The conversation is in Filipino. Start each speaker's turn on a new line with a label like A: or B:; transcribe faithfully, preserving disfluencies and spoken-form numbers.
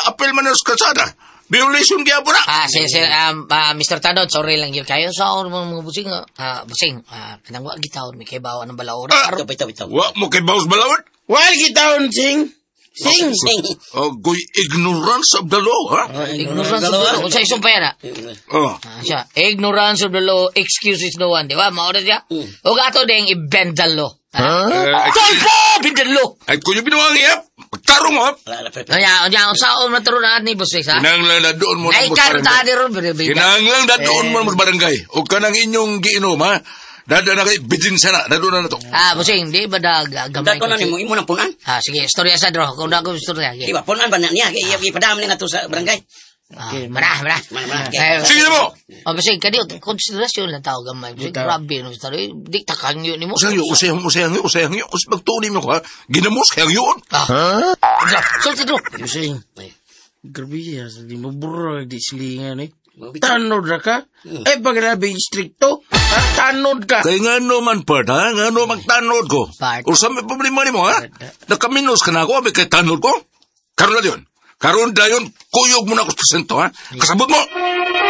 A: apel man sa kalsada. Violation kaya po na.
B: Ah, si, si, um, uh, Mister Tanod, sorry lang yun kayo. Sa so, mga busing, ah, busing, ah, kanang wag gitawon, may kay bawa ng balaod.
A: Ah,
C: Bitaw, bitaw, bitaw.
A: wa mo kay bawas balawad?
D: Wal gitaon, sing. Sing.
C: Sing.
A: Oh, goy ignorance of the law, ha?
B: Ignorance of the law. Kung sa isang pera.
A: Oh.
B: Ah, siya, ignorance of the law, excuses no one, di ba? Maura siya. O gato ding i-bend the law.
A: Eh,
B: Tolpo! Bend the law!
A: ay, kuya binuwangi, ha? Pagtarong mo, ha?
C: Wala na, pre.
B: Kaya, kaya, sa o naturunan ni Boss Rex, ha?
A: Kinahanglan na doon mo
B: Ay,
A: ng
B: karta ni Ron, binibigan.
A: Kinahanglan na doon mo ng barangay. O ka ng inyong giinom, ha? Dada na kay bidin sana. Dado na na to.
B: Ah, Busing, di ba da gamay
C: Dato na ni mo, imo ng punan.
B: Ah, sige, istorya sa dro. Kung da ko istorya.
C: Di ba, punan ba na niya? Kaya ipadam niya nga to sa barangay.
B: Ah, mara, mara.
C: Mara, mara.
B: Eh,
A: Sige na mo!
B: Oh, Busing, kadi konsiderasyon lang tao gamay. Busing, grabe no istorya. Di takang yun ni mo.
A: Usayang yun, usayang, usayang yun, usayang yun. Usayang magtuloy mo ko, ha? Ginamos kayang yun.
B: Ah. Sulti dro.
D: Sing. Grabe ya, di mo buro, di silingan eh. Tanod na ka? Eh, pag nabi stricto, ha? Tanod ka.
A: Kaya nga naman, Part, ha? Nga naman magtanod ko.
B: Part.
A: O sa may problema ni mo, ha? Nakaminos ka na ako, may kay tanod ko. Karoon na yun. Karoon na yun, kuyog mo na ako sa sento, ha? Kasabot mo!